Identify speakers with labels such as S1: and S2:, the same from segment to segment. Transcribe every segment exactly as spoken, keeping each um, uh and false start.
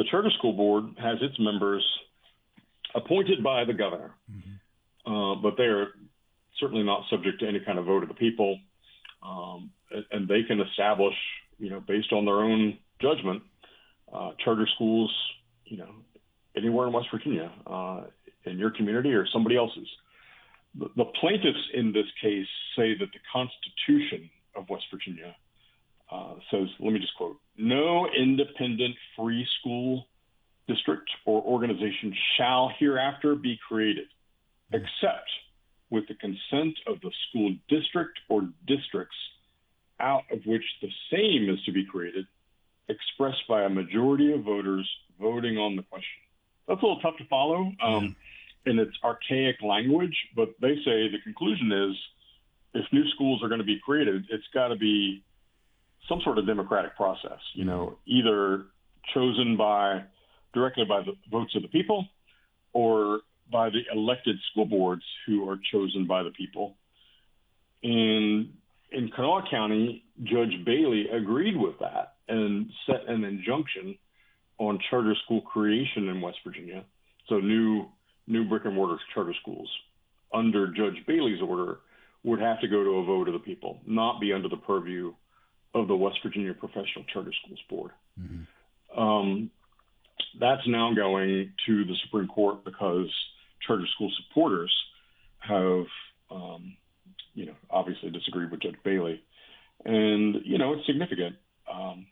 S1: the charter school board has its members appointed by the governor, mm-hmm. uh, but they are certainly not subject to any kind of vote of the people, um, and, and they can establish, you know, based on their own judgment, uh, charter schools, you know, anywhere in West Virginia, uh, in your community or somebody else's. The, the plaintiffs in this case say that the Constitution of West Virginia uh, says, let me just quote, "No independent free school district or organization shall hereafter be created, except with the consent of the school district or districts out of which the same is to be created, expressed by a majority of voters voting on the question." That's a little tough to follow um, in its archaic language, but they say the conclusion is if new schools are going to be created, it's got to be some sort of democratic process, you know, either chosen by directly by the votes of the people or by the elected school boards who are chosen by the people. And in Kanawha County, Judge Bailey agreed with that and set an injunction on charter school creation in West Virginia. So new new brick and mortar charter schools under Judge Bailey's order would have to go to a vote of the people, not be under the purview of the West Virginia Professional Charter Schools Board. Mm-hmm. Um, that's now going to the Supreme Court because charter school supporters have, um, you know, obviously disagreed with Judge Bailey. And, you know, it's significant. Um,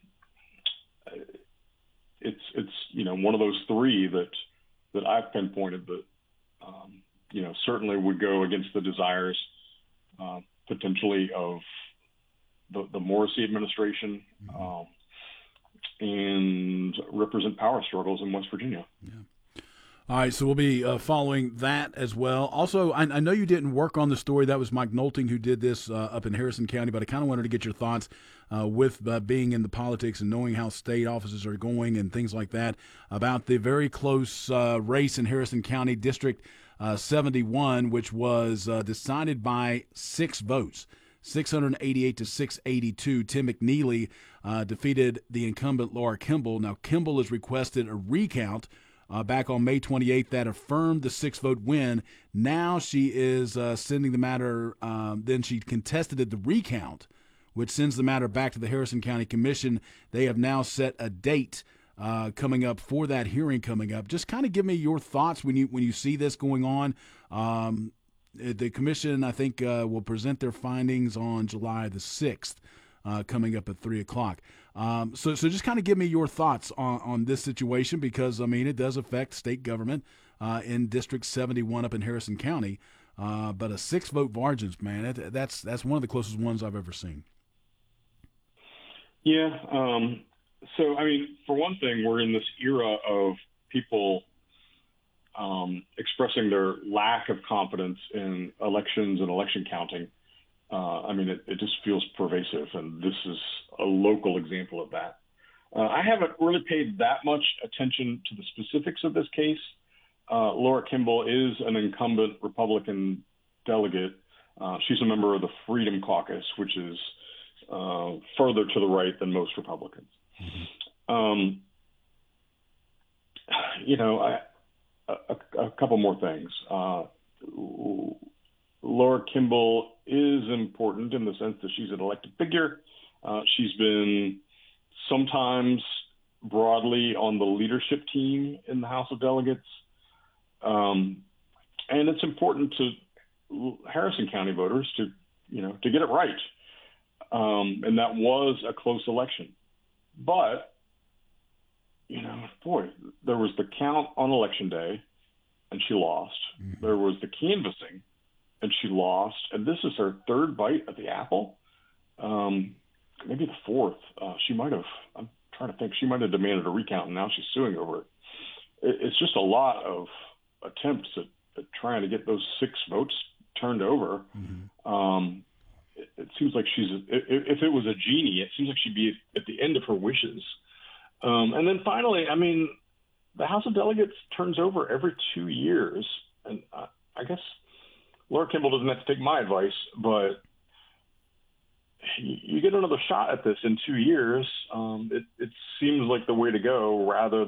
S1: it's, it's, you know, one of those three that, that I've pinpointed that, um, you know, certainly would go against the desires uh, potentially of the, the Morrissey administration, mm-hmm. um, and represent power struggles in West Virginia.
S2: Yeah. All right, so we'll be uh, following that as well. Also, I, I know you didn't work on the story. That was Mike Nolting who did this uh, up in Harrison County, but I kind of wanted to get your thoughts uh, with uh, being in the politics and knowing how state offices are going and things like that about the very close uh, race in Harrison County District uh, seventy-one, which was uh, decided by six votes. six hundred eighty-eight to six eighty-two. Tim McNeely uh, defeated the incumbent Laura Kimball. Now, Kimball has requested a recount uh, back on May twenty-eighth that affirmed the six-vote win. Now she is uh, sending the matter, um, then she contested the recount, which sends the matter back to the Harrison County Commission. They have now set a date uh, coming up for that hearing coming up. Just kind of give me your thoughts when you when you see this going on. Um, The commission, I think, uh, will present their findings on July the sixth, uh, coming up at three o'clock. Um, so, so just kind of give me your thoughts on, on this situation because, I mean, it does affect state government uh, in District seventy-one up in Harrison County. Uh, but a six-vote margin, man, that, that's that's one of the closest ones I've ever seen.
S1: Yeah. Um, so, I mean, for one thing, we're in this era of people – Um, expressing their lack of confidence in elections and election counting. Uh, I mean, it, it just feels pervasive, and this is a local example of that. Uh, I haven't really paid that much attention to the specifics of this case. Uh, Laura Kimball is an incumbent Republican delegate. Uh, she's a member of the Freedom Caucus, which is uh, further to the right than most Republicans. Mm-hmm. Um, you know, I, A, a couple more things. Uh, Laura Kimball is important in the sense that she's an elected figure. Uh, she's been sometimes broadly on the leadership team in the House of Delegates. Um, and it's important to Harrison County voters to, you know, to get it right. Um, and that was a close election. But you know, boy, there was the count on election day, and she lost. Mm-hmm. There was the canvassing, and she lost. And this is her third bite at the apple, um, maybe the fourth. Uh, she might have, I'm trying to think, she might have demanded a recount, and now she's suing over it. it it's just a lot of attempts at, at trying to get those six votes turned over. Mm-hmm. Um, it, it seems like she's, if, if it was a genie, it seems like she'd be at the end of her wishes. Um, and then finally, I mean, the House of Delegates turns over every two years. And I, I guess Laura Kimball doesn't have to take my advice, but you, you get another shot at this in two years. Um, it, it seems like the way to go rather